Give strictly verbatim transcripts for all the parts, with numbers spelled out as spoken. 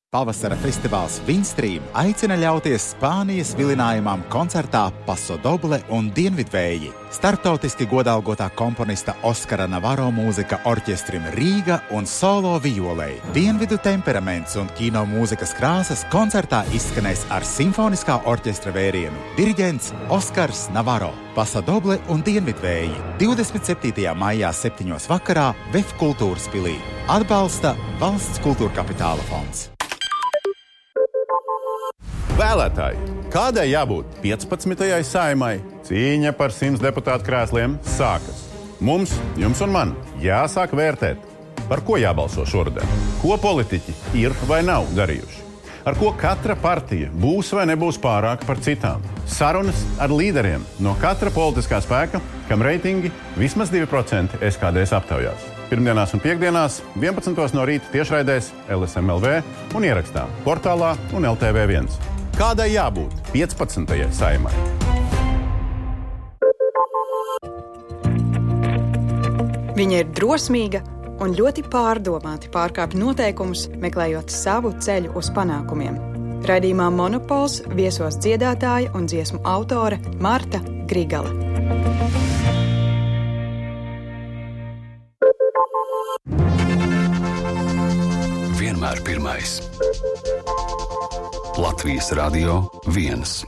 Pavasara festivāls Windstream aicina ļauties Spānijas vilinājumam koncertā Paso Doble un Dienvidvēji. Starptautiski godalgotā komponista Oskara Navarro mūzika orķestrim Rīga un solo violei. Dienvidu temperaments un kino mūzikas krāsas koncertā izskanēs ar simfoniskā orķestra vērienu. Diriģents Oskars Navarro. Paso Doble un Dienvidvēji. divdesmit septītajā maijā septiņos vakarā Vef kultūras pilī. Atbalsta Valsts kultūra kapitāla fonds. Vēlētāji, kādai jābūt piecpadsmitajai Saeimai? Cīņa par simts deputātu krēsliem sākas. Mums, jums un man jāsāk vērtēt, par ko jābalso šoruden. Ko politiķi ir vai nav darījuši. Ar ko katra partija būs vai nebūs pārāka par citām. Sarunas ar līderiem no katra politiskā spēka, kam reitingi vismaz divi procenti S K D S aptaujās. Pirmdienās un piekdienās vienpadsmitos no rīta tiešraidēs L S M L V un ierakstā portālā un L T V viens. Kādai jābūt piecpadsmitajai Saeimai? Viņa ir drosmīga un ļoti pārdomāti pārkāpj noteikumus, meklējot savu ceļu uz panākumiem. Raidījumā Monopols viesos dziedātāja un dziesmu autore Marta Grigala. Vienmēr pirmais. Latvijas Radio viens.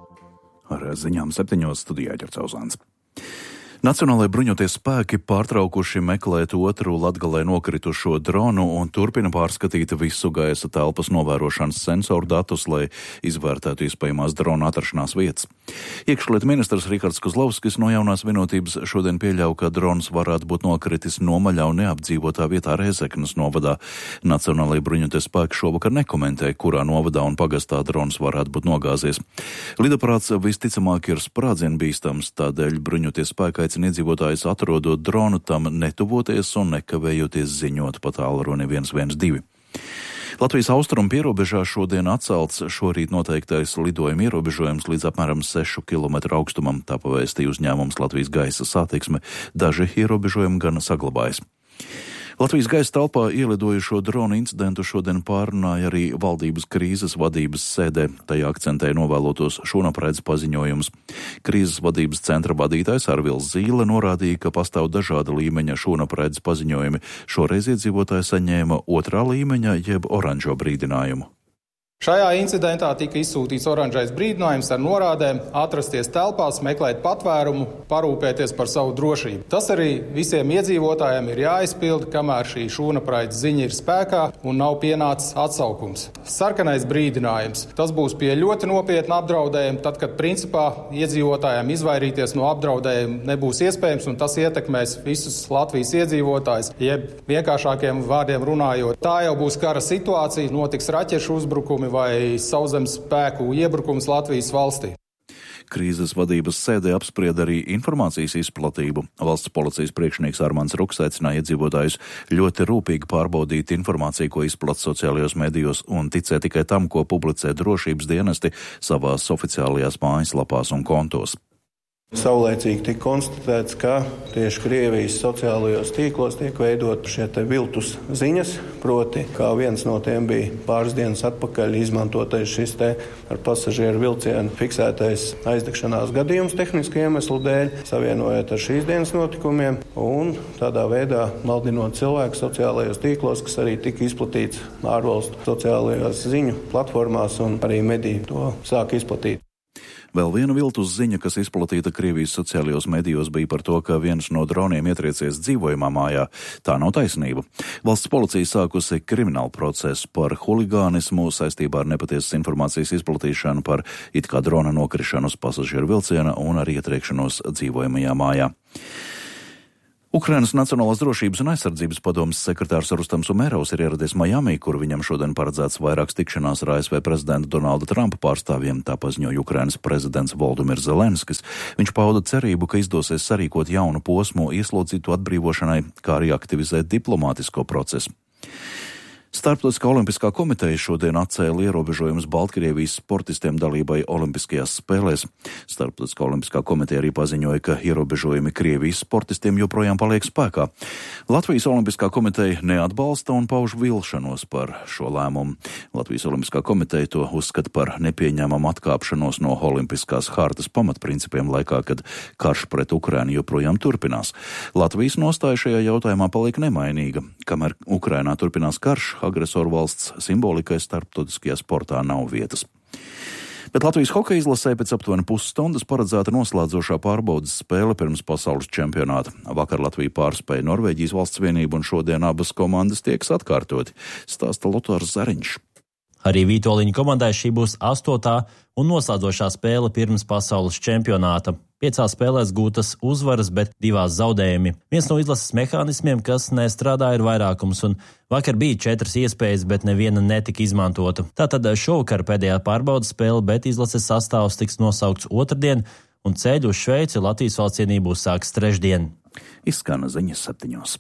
Ar ziņām septiņos studijā Ģerts Auzāns. Nacionālajie bruņotie spēki pārtraukuši meklēt otru Latgalē nokritušo dronu un turpina pārskatīt visu gaisa telpas novērošanas sensoru datus, lai izvērtētu iespējamās drona atrašanās vietas. Iekšlietu ministrs Rihards Kozlovskis no Jaunās vienotības šodien pieļauj, ka drons varētu būt nokritis nomaļā un neapdzīvotā vietā Rēzeknes novadā. Nacionālajie bruņotie spēki šovakar nekomentē, kurā novadā un pagastā drons varētu būt nogāzies. Lidaparāts visticamāk ir sprādzienbīstams, tādēļ bruņotie spēki aicina iedzīvotājus atrodot dronu tam netuvoties un nekavējoties ziņot pa tālruni viens viens divi. Latvijas austrumu pierobežā šodien atcelts šorīt noteiktais lidojuma ierobežojums līdz apmēram sešu kilometru augstumam, tā pavēstīja uzņēmums Latvijas gaisa satiksme. Daži ierobežojumi gan saglabājas. Latvijas gaisa telpā ielidojušo dronu incidentu šodien pārunāja arī valdības krīzes vadības sēdē. Tajā akcentēja novēlotos šonapraidz paziņojumus. Krīzes vadības centra vadītājs Arvils Zīle norādīja, ka pastāv dažāda līmeņa šonapraidz paziņojumi. Šoreiz iedzīvotāji saņēma otrā līmeņa jeb oranžo brīdinājumu. Šajā incidentā tika izsūtīts oranžais brīdinājums ar norādēm atrasties telpās, meklēt patvērumu, parūpēties par savu drošību. Tas arī visiem iedzīvotājiem ir jāizpilda, kamēr šī šūnapraides ziņa ir spēkā un nav pienācis atsaukums. Sarkanais brīdinājums. Tas būs pie ļoti nopietna apdraudējuma, tad, kad principā iedzīvotājiem izvairīties no apdraudējuma nebūs iespējams, un tas ietekmēs visus Latvijas iedzīvotājus, jeb vienkāršākiem vārdiem runājot. Tā jau būs kara situācija, notiks raķešu uzbrukumi vai sauszemes spēku iebrukums Latvijas valstī. Krīzes vadības sēdē apspried arī informācijas izplatību. Valsts policijas priekšnieks Armands Ruks aicināja iedzīvotājus ļoti rūpīgi pārbaudīt informāciju, ko izplata sociālajos medijos, un ticēt tikai tam, ko publicē drošības dienesti savās oficiālajās mājaslapās un kontos. Saulēcīgi tika konstatēts, ka tieši Krievijas sociālajos tīklos tiek veidot šie te viltus ziņas, proti, kā viens no tiem bija pāris dienas atpakaļ izmantotais šis te ar pasažieru vilcienu fiksētais aizdegšanās gadījums tehniski iemeslu dēļ, savienojot ar šīs dienas notikumiem un tādā veidā maldinot cilvēku sociālajos tīklos, kas arī tika izplatīts ārvalstu sociālajās ziņu platformās un arī mediji to sāk izplatīt. Vēl viena viltus ziņa, kas izplatīta Krievijas sociālajos medijos, bija par to, ka viens no droniem ietriecies dzīvojamā mājā. Tā nav taisnība. Valsts policija sākusi kriminālu procesu par huligānismu saistībā ar nepatiesas informācijas izplatīšanu par it kā drona nokrišanu uz pasažieru vilciena un ar ietriekšanos dzīvojamajā mājā. Ukrainas Nacionālās drošības un aizsardzības padomes sekretārs Rustams Umerovs ir ieradies Majamī, kur viņam šodien paredzēts vairākas tikšanās ar A S V prezidenta Donalda Trumpa pārstāvjiem, tā paziņoja Ukrainas prezidents Volodimirs Zelenskis. Viņš pauda cerību, ka izdosies sarīkot jaunu posmu ieslodzītu atbrīvošanai, kā arī aktivizēt diplomātisko procesu. Starptautiskā olimpiskā komiteja šodien atcēla ierobežojumus Baltkrievijas sportistiem dalībai Olimpiskajās spēlēs. Starptautiskā olimpiskā komiteja arī paziņoja, ka ierobežojumi Krievijas sportistiem joprojām paliek spēkā. Latvijas olimpiskā komiteja neatbalsta un pauž vilšanos par šo lēmumu. Latvijas olimpiskā komiteja to uzskata par nepieņēmumu atkāpšanos no olimpiskās hartas pamatprincipiem laikā, kad karš pret Ukrainu joprojām turpinās. Latvijas nostāja šajā jautājumā paliek nemainīga. Kamēr Ukrainā turpinās karš, agresoru valsts simbolikai starptautiskajā sportā nav vietas. Bet Latvijas hokeja izlasē pēc aptuveni pusstundas paredzēta noslēdzošā pārbaudas spēle pirms pasaules čempionāta. Vakar Latvija pārspēja Norvēģijas valsts vienību un šodien abas komandas tieks atkārtoti, stāsta Lotārs Zariņš. Arī Vītoliņu komandai šī būs astotā un noslēdzošā spēle pirms pasaules čempionāta. Piecās spēlēs gūtas uzvaras, bet divās zaudējumi. Viens no izlases mehānismiem, kas nestrādā, ir vairākums, un vakar bija četras iespējas, bet neviena netika izmantota. Tātad šovakar pēdējā pārbaudas spēle, bet izlases sastāvs tiks nosaukts otrdien, un ceļu uz Šveici Latvijas valsts vienību sāks trešdien. Izskana ziņas septiņos.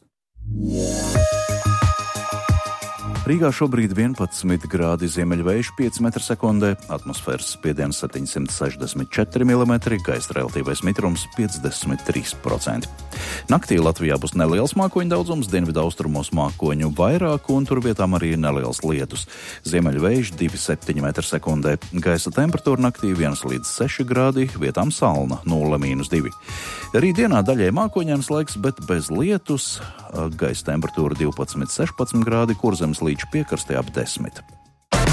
Rīgā šobrīd vienpadsmit grādi, ziemeļvējš pieci metri sekundē, atmosfēras spiediens septiņsimt sešdesmit četri milimetri, gaisa relatīvais mitrums piecdesmit trīs procenti. Naktī Latvijā būs neliels mākoņu daudzums, dienvidu austrumos mākoņu vairāk un tur vietām arī neliels lietus. Ziemeļvējš divi komats septiņi metri sekundē, gaisa temperatūra naktī viens līdz seši grādi, vietām salna nulle mīnus divi. Rītdienā daļai mākoņains laiks, bet bez lietus, gaisa temperatūra divpadsmit sešpadsmit grādi, Kurzemes līča piekrastē ap desmit.